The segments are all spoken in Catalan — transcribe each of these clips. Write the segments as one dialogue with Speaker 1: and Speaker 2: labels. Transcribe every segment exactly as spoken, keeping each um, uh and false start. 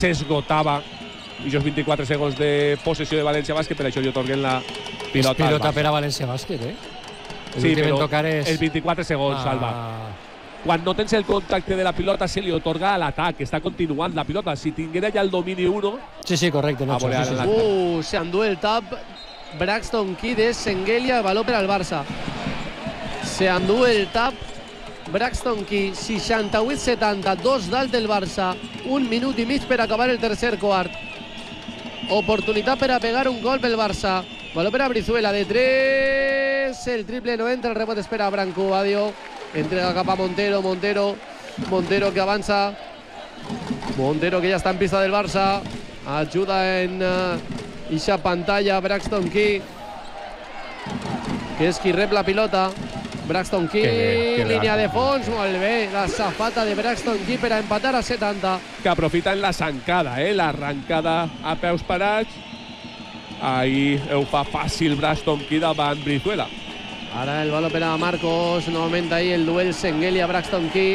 Speaker 1: s'esgotava i els vint-i-quatre segons de possessió de València Bàsquet, per això li otorguen la pilota.
Speaker 2: És pilota per a València Bàsquet, eh? El
Speaker 1: sí, però
Speaker 2: és...
Speaker 1: els vint-i-quatre segons, ah. Salva. Quan no tens el contacte de la pilota se li otorga a l'atac, està continuant la pilota. Si tinguera ja el domini uno...
Speaker 2: Sí, sí, correcte. No,
Speaker 3: sí, sí, sí. Uh, se endú el tap Braxton Key de Sengelia, valor per al Barça. Se endú el tap Braxton Key, seixanta-vuit setanta, dos dalt del Barça, un minut i mig per acabar el tercer quart. Oportunitat per a pegar un gol pel Barça. Valor per a Brizuela de tres, el triple no entra, el rebot espera a Branco Badio, entrega cap a Montero, Montero, Montero que avança, Montero que ja està en pista del Barça, ajuda en uh, ixa pantalla Braxton Key, que és qui rep la pilota. Braxton Key, que bé, que línia de fons, molt bé, la safata de Braxton Key per a empatar a setanta.
Speaker 1: Que aprofita en la zancada, eh? l'arrancada a peus parats. Ahí ho fa fàcil Braxton Key davant Brizuela.
Speaker 3: Ara el baló per a Marcos, novament ahí el duel Sengelia-Braxton Key.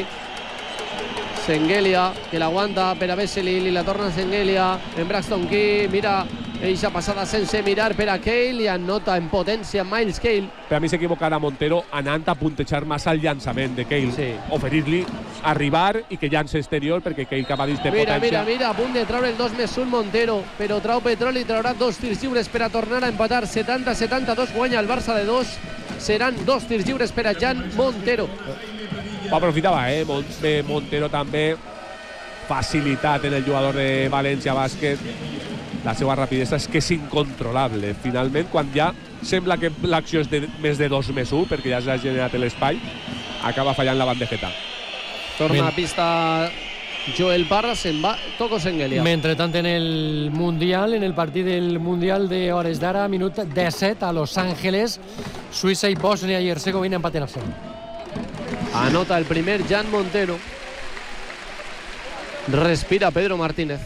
Speaker 3: Sengelia, que l'aguanta per a Vesely, i la torna Sengelia en Braxton Key, mira eixa passada sense mirar per a Cale i anota en potència Miles Cale.
Speaker 1: Per a mi s'equivocarà Montero anant a puntejar massa el llançament de Cale.
Speaker 3: Sí.
Speaker 1: Oferir-li arribar i que llanci exterior perquè Cale cap a dins de
Speaker 3: mira,
Speaker 1: potència.
Speaker 3: Mira, mira, a punt de treure el dos més un Montero, però trau petroli i traurà dos tirs lliures per a tornar a empatar. setanta setanta-dos, guanya el Barça de dos. Seran dos tirs lliures per a Jan Montero.
Speaker 1: Ho aprofitava, eh? Montero també. Facilitat en el jugador de València Bàsquet. La seva rapidesa és que és incontrolable. Finalment, quan ja sembla que l'acció és de més de dos més un, perquè ja s'ha generat l'espai, acaba fallant la bandejeta.
Speaker 3: Torna a pista Joel Parra, se'n va Toko Sengelia.
Speaker 2: Mentrestant, en el Mundial, en el partit del Mundial de hores d'ara, minut disset a Los Ángeles, Suïssa i Bòsnia i Hercegovina empaten a cero.
Speaker 3: Anota el primer Jan Montero. Respira Pedro Martínez.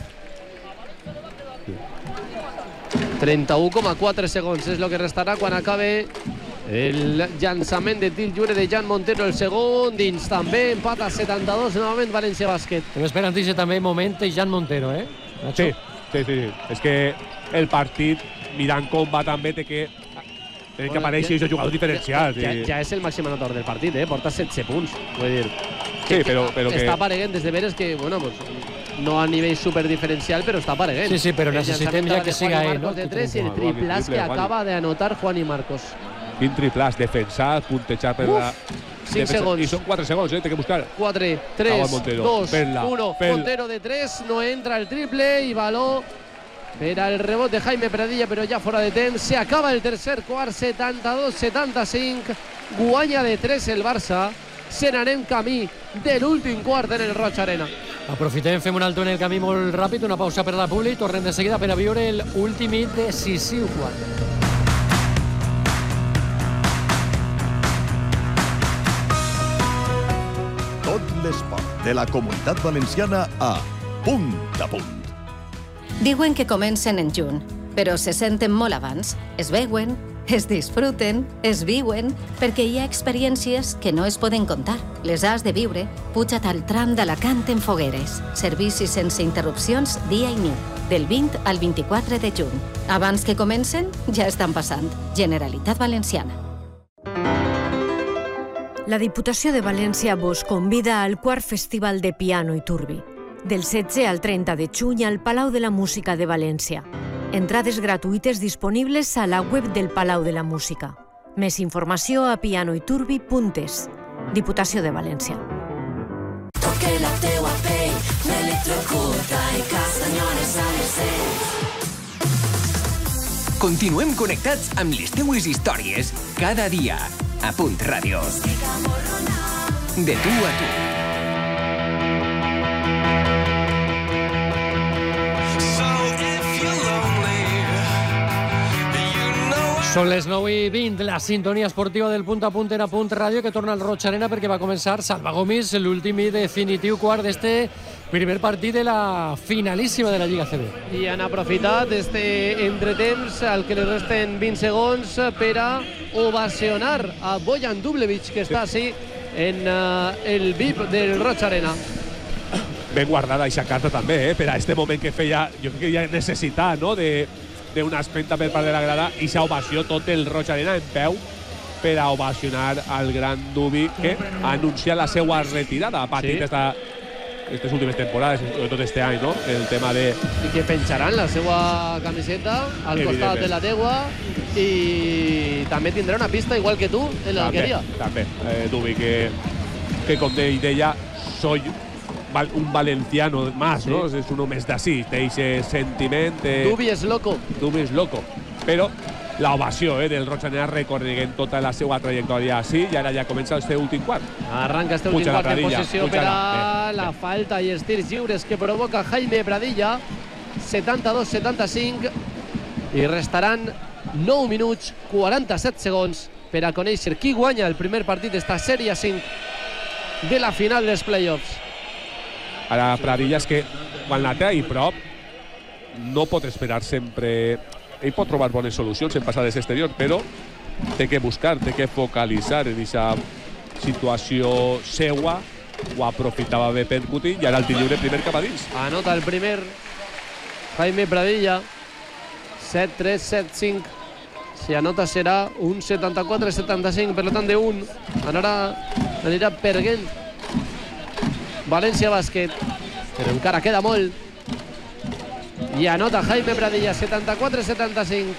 Speaker 3: trenta-u coma quatre segons és el que restarà quan acabe el llançament de tir lliure de Jan Montero. El segon dins també, empata setanta-dos, novament València Bàsquet.
Speaker 2: Estem esperant que també moment de Jan Montero, eh?
Speaker 1: Sí, sí, sí. És que el partit, mirant com va també, té que tenen que aparèixer aquests jugadors diferencials.
Speaker 3: Ja, ja, ja és el màxim anotador del partit, eh? Porta setze punts, vull dir.
Speaker 1: Sí, però, però
Speaker 3: està
Speaker 1: que...
Speaker 3: apareguent des de veres que, bueno, pues, no a nivell superdiferencial, però està apareguent.
Speaker 2: Sí, sí, però necessitem ja que siga ell, no?
Speaker 3: De tres, i el triplàs que acaba d'anotar Juani Marcos.
Speaker 1: Quin triplàs, defensat, puntejar per la...
Speaker 3: cinc segons.
Speaker 1: I són quatre segons, eh? Té que buscar.
Speaker 3: quatre, tres, dos, uno. Montero de tres, no entra el triple i baló per al rebot de Jaime Pradilla, però ja fora de temps. Se acaba el tercer quart, setanta-dos setanta-cinc. Guanya de tres el Barça. Se n'anem camí de l'últim quart en el Roig Arena.
Speaker 2: Aprofitem, fem un alto en el camí molt ràpid, una pausa per la publi, tornem de seguida per a viure l'últim i decisiu quart.
Speaker 4: Tot l'esport de la Comunitat Valenciana a Punt a Punt.
Speaker 5: Diuen que comencen en juny, però se senten molt abans. Es veuen, es disfruten, es viuen, perquè hi ha experiències que no es poden contar. Les has de viure. Puja't al tram d'Alacant en Fogueres. Servicis sense interrupcions dia i nit, del vint al vint-i-quatre de juny. Abans que comencen, ja estan passant. Generalitat Valenciana.
Speaker 6: La Diputació de València vos convida al quart Festival de Piano i Turbi, del setze al trenta de juny al Palau de la Música de València. Entrades gratuïtes disponibles a la web del Palau de la Música. Més informació a pianoiturbi punt es. Diputació de València.
Speaker 7: Toque la teua pell, m'electrocuta i castanyones a les dents.
Speaker 8: Continuem connectats amb les teues històries cada dia a Punt Ràdio. De tu a tu.
Speaker 2: Són les nou i vint, la sintonia esportiva del Punt a Punt en a Punt Ràdio, que torna al Roig Arena perquè va començar Salva Gomis l'últim i definitiu quart d'este primer partit de la finalíssima de la Lliga A C B.
Speaker 3: I han aprofitat este entretemps, al que li resten vint segons, per a ovacionar a Bojan Dublevic, que està així en uh, el V I P del Roig Arena.
Speaker 1: ben guardada aquesta carta també, eh? Per a este moment que feia, jo crec que ja necessitar, no?, de d'una espenta per part de la grada i s'ha ovació tot el Roig Arena en peu per a ovacionar al gran Dubi, que anuncia la seva retirada. Ha patit sí. esta, estas últimes temporades, sobretot este any, no?, el tema de...
Speaker 3: I que penjaran la seva camiseta al costat de la teua i també tindrà una pista igual que tu en l'Alqueria.
Speaker 1: També, també. Eh, Dubi, que, que com deia, soy un valenciano más, sí. ¿no? Es uno més d'ací, té ese sentiment. Eh,
Speaker 3: Dubi és loco.
Speaker 1: Dubi és loco. Però la ovació eh, del Roig Arena recorreguen tota la seva trajectòria així i ara ja comença el seu últim quart.
Speaker 3: Arranca este últim quart de possessió per a la falta i els tirs lliures que provoca Jaime Pradilla. setanta-dos setanta-cinc i restaran nou minuts quaranta-set segons per a conèixer qui guanya el primer partit d'esta sèrie cinc de la final dels playoffs.
Speaker 1: Ara Pradilla és que quan la té ahí prop no pot esperar sempre. Ell pot trobar bones solucions en passades exteriors, però té que buscar, té que focalitzar en aquesta situació seua. Ho aprofitava bé per Coutinho i ara el tir lliure primer cap a dins.
Speaker 3: Anota el primer Jaime Pradilla. set tres set cinc. Si anota serà un setanta-quatre setanta-cinc, per tant d'un anarà, anirà perdent València Bàsquet, però encara queda molt. I anota Jaime Pradilla, setanta-quatre setanta-cinc.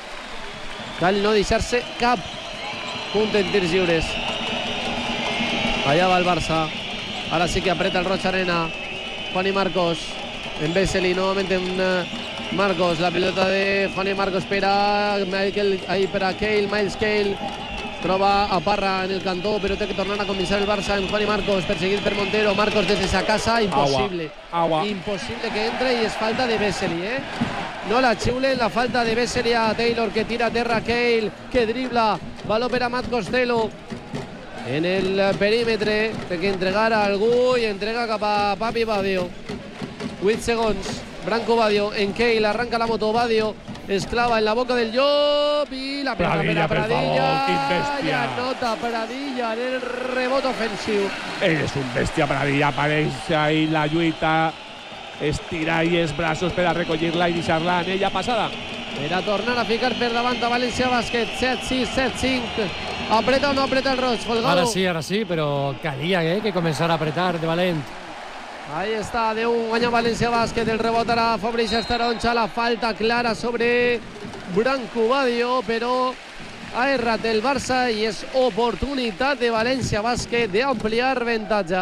Speaker 3: Cal no deixar-se cap punt en tirs lliures. Allà va el Barça. Ara sí que apreta el Roig Arena. Juan y Marcos. En Vesely, nuevamente en Marcos. La pilota de Juan y Marcos per a Michael, ahí per a Cale, Miles Cale. Troba a Parra en el cantó, però té que tornar a començar el Barça en Juan y Marcos, perseguit per Montero. Marcos des de sa casa, impossible.
Speaker 1: Agua. Agua.
Speaker 3: Impossible que entre i és falta de Vesely, eh? No la xiulen, la falta de Vesely a Taylor, que tira a terra Cale, que dribla. Baló per a Matt Costello. En el perímetre, té que entregar a algú i entrega cap a Papi Badio. vuit segons. Branco Badio en Cale, arranca la moto Badio. Esclava en la boca del llop i la pelota per a Pradilla. I anota Pradilla en el rebot ofensiu.
Speaker 1: Ell és un bèstia, Pradilla. Apareix ahí la lluita, estira i els braços per a recollir-la i deixar-la en ella passada.
Speaker 3: Per a tornar a ficar per davant a València Bàsquet. set sis, set cinc. Apreta o no apreta el Roig, Folgado?
Speaker 2: Ara sí, ara sí, però calia eh, que començar a apretar de valent.
Speaker 3: Ahí està, de un guanya València Bàsquet, el rebot ara Fabrice Estaroncha, la falta clara sobre Branco Badio, però ha errat el Barça i és oportunitat de València Bàsquet d'ampliar avantatge.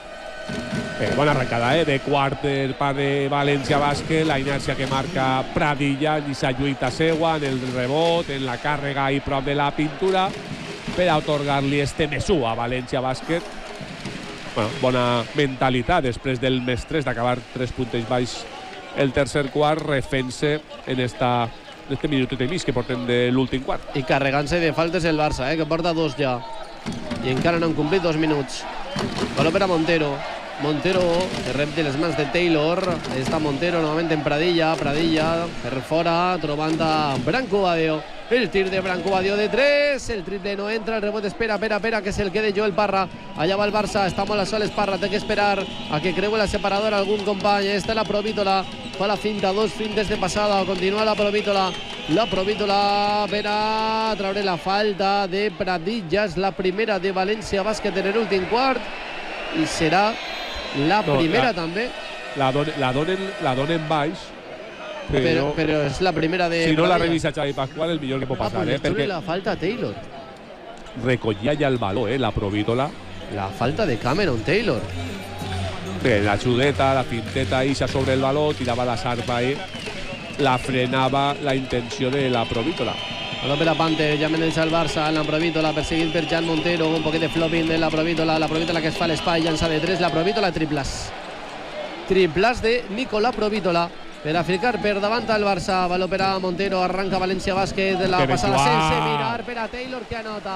Speaker 1: Eh, bona arrancada eh, de quart per part de València Bàsquet, la inèrcia que marca Pradilla en aquesta lluita seua, en el rebot, en la càrrega i prop de la pintura, per a otorgar-li este mesú a València Bàsquet. Bueno, bona mentalitat després del més tres d'acabar tres puntes baix el tercer quart, refent-se en esta, en este minutet i mig que portem de l'últim quart.
Speaker 3: I carregant-se de faltes el Barça, eh, que porta dos ja. I encara no han complit dos minuts. Baló per a Montero. Montero, que rep de les mans de Taylor. Ahí està Montero, novament en Pradilla. Pradilla per fora, trobant a Branco Badio. El tir de Branco Badio de tres. El triple no entra, el rebot espera, pera, pera, que se'l quede Joel Parra. Allà va el Barça, està molt a soles Parra. Té que esperar a que creue la separadora algun company. Està la Provítola, fa la finta, dos fintes de passada. Continua la Provítola. La Provítola per a traure la falta de Pradilla. És la primera de València Bàsquet en l'últim quart. I serà la primera no, la, també.
Speaker 1: La, don, la, donen, la donen baix.
Speaker 3: Però, però, però és la primera de...
Speaker 1: Si no la revisa Xavi Pascual, el millor que pot passar. Ah,
Speaker 3: pues eh, perquè la falta Taylor.
Speaker 1: Recollia ja el baló, eh, la Provítola.
Speaker 3: La falta de Cameron Taylor.
Speaker 1: Bé, la xudeta, la pinteta ixa sobre el baló, tirava la sarpa eh, la frenava la intenció de la Provítola.
Speaker 3: Baló per a Pante, ja menys el Barça en la Provítola, perseguit per Jan Montero, un poquet de flopping de la Provítola, la Provítola que es fa l'espai, llança de tres, la Provítola triplas. Triplas de Nicolà Provítola. Per a ficar per davant al Barça, baló per a Montero, arranca València Bàsquet, la passada sense mirar per a Taylor que anota.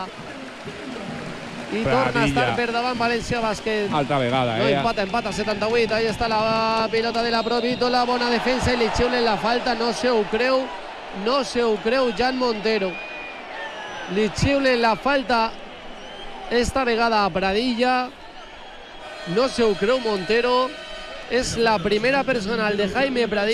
Speaker 3: I Pradilla. Torna a estar per davant València Bàsquet.
Speaker 1: Altra vegada,
Speaker 3: no
Speaker 1: eh?
Speaker 3: No empata, empata, setanta-vuit, ahí està la pilota de la Provítola, bona defensa i li xiulen la falta, no se ho creu, no se ho creu Jan Montero. Li xiulen la falta esta vegada a Pradilla, no se ho creu Montero. Es la primera personal de Jaime Pradilla.